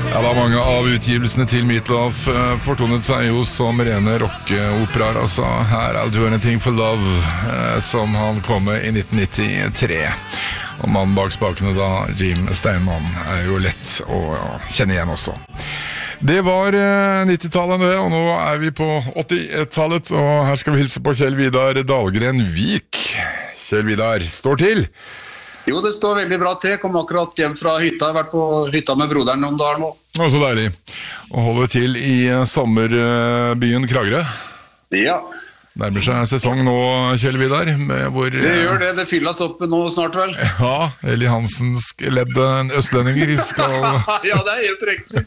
Ja, da mange av utgivelsene til Meatloaf fortonet seg jo som rene rock-operaer. Altså, her I'll Do Anything for Love, som han kom med i 1993. Og mannen bak spakene da, Jim Steinman, jo lett å kjenne igjen også. Det var 90-tallet, og nå vi på 80-tallet, og her skal vi hilse på Kjell Vidar Dahlgren Vik. Kjell Vidar, står til? Jo, det står veldig bra til. Jeg kom akkurat hjem fra hytta. Jeg har vært på hytta med broderen noen dager nå. Å, så deilig. Og holder til i sommerbyen Kragerø. Ja. Nærmer seg sesong nå, Kjell Vidar. Det gjør det. Det fylles opp nå snart, vel? Ja, Eli Hansens ledde østlendinger skal... Ja, det helt riktig.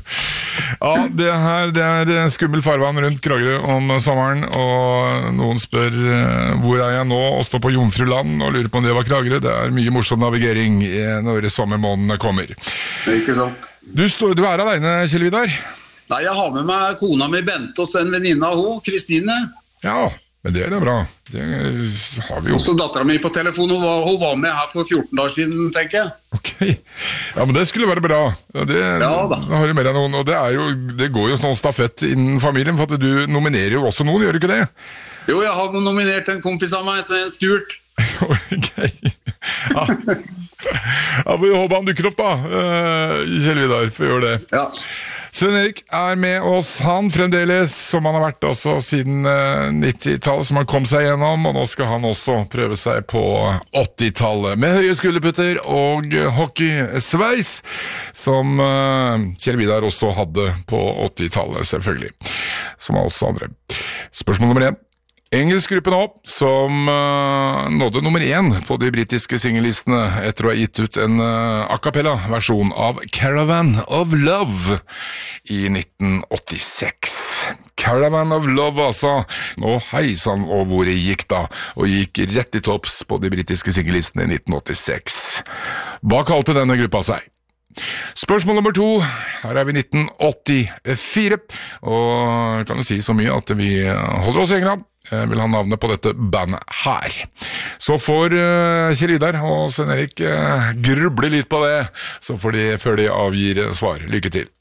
Ja, det skummel farvann rundt Kragerø om sommeren, og noen spør hvor jeg nå og står på Jomfruland og lurer på om det var Kragerø. Det mye morsom navigering når sommermånedene kommer. Det ikke sant. Du alene, Kjell Vidar? Nei, jeg har med meg kona mi Bente og en venninne av henne, Kristine. Ja, men det bra. Det har vi jo. Og så datteren min på telefon, hun var med her for 14 dager siden, tenker jeg. Ok, ja, men det skulle være bra. Det har du med deg noen, og det går jo sånn stafett innen familien, for at du nominerer jo også noen, gjør du ikke det? Jo, jeg har nominert en kompis av meg, som en Stuart. Ok, ja. Ja, vi håper han dukker opp da, Kjell Vidar, for å gjøre det. Ja. Sven Erik med oss, han fremdeles, som han har vært også siden 90-tallet, som han kom seg gjennom, og nå skal han også prøve seg på 80-tallet, med høye skulderputter og hockeysveis, som Kjell Vidar også hadde på 80-tallet, selvfølgelig, som oss andre. Spørsmål nummer 1. Engelsk gruppe nå, som nådde nummer 1 på de britiske singellistene etter å ha gitt ut en a cappella-versjon av Caravan of Love i 1986. Caravan of Love, altså. Nå heisan og hvor det gikk da, og gikk rett i topps på de britiske singellistene i 1986. Hva kalte denne gruppa seg? Spørsmål nummer 2, her vi 1984, og jeg kan jo si så mye at vi holder oss i England. Jeg vil ha navnet på dette bandet her. Så får Kjell Vidar og Sven Erik gruble litt på det, så får de før de avgir svar. Lykke til.